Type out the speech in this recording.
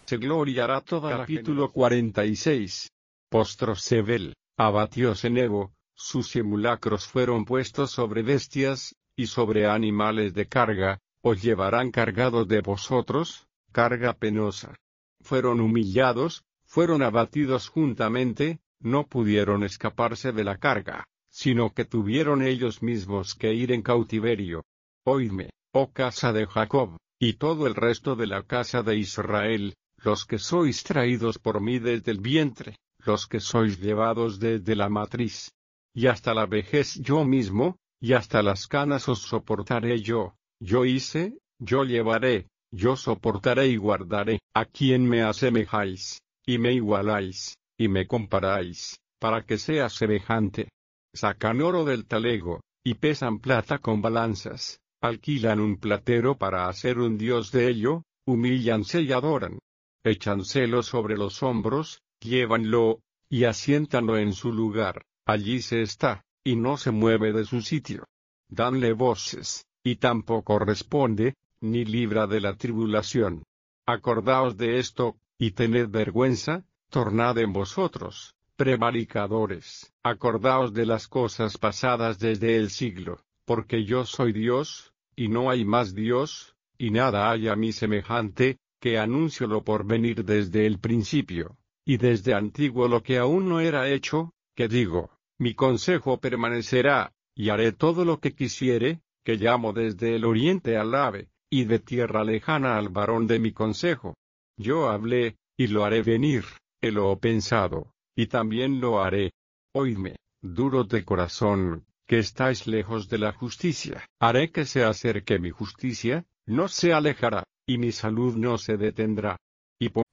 se gloriará toda la capítulo 46. Postróse Bel, abatióse Nebo, sus simulacros fueron puestos sobre bestias, y sobre animales de carga, os llevarán cargados de vosotros, carga penosa. Fueron humillados, fueron abatidos juntamente, no pudieron escaparse de la carga, sino que tuvieron ellos mismos que ir en cautiverio. Oídme, oh casa de Jacob, y todo el resto de la casa de Israel, los que sois traídos por mí desde el vientre, los que sois llevados desde la matriz. Y hasta la vejez yo mismo, y hasta las canas os soportaré yo hice, yo llevaré, yo soportaré y guardaré. ¿A quién me asemejáis, y me igualáis, y me comparáis, para que sea semejante? Sacan oro del talego, y pesan plata con balanzas, alquilan un platero para hacer un dios de ello, humíllanse y adoran. Échanselo sobre los hombros, llévanlo, y asiéntanlo en su lugar, allí se está, y no se mueve de su sitio. Danle voces, y tampoco responde, ni libra de la tribulación. Acordaos de esto, y tened vergüenza, tornad en vosotros, prevaricadores, acordaos de las cosas pasadas desde el siglo, porque yo soy Dios, y no hay más Dios, y nada hay a mí semejante, que anuncio lo por venir desde el principio, y desde antiguo lo que aún no era hecho, que digo, mi consejo permanecerá, y haré todo lo que quisiere, que llamo desde el oriente al ave, y de tierra lejana al varón de mi consejo. Yo hablé, y lo haré venir, lo he pensado, y también lo haré. Oídme, duros de corazón, que estáis lejos de la justicia. Haré que se acerque mi justicia, no se alejará, y mi salud no se detendrá. Y